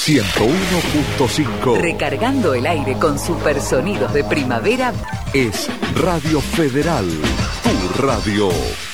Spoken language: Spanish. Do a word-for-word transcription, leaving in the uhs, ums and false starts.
ciento uno punto cinco. Recargando el aire con supersonidos de primavera. Es Radio Federal, tu radio.